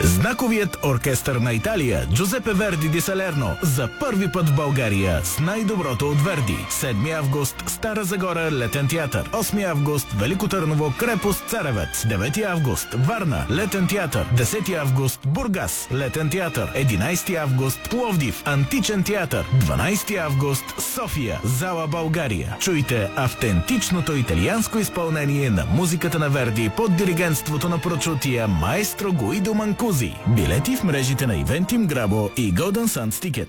Знаковият оркестър на Италия Джузепе Верди ди Салерно за първи път в България с най-доброто от Верди. 7 август Стара Загора Летен театър. 8 август Велико Търново Крепост Царевец. 9 август Варна Летен театър. 10 август Бургас Летен театър. 11 август Пловдив Античен театър. 12 август София Зала България. Чуйте автентичното италианско изпълнение на музиката на Верди под диригентството на прочутия маестро Гуидо Манкузи. Билети в мрежите на Eventim, Grabo и Golden Sands Ticket.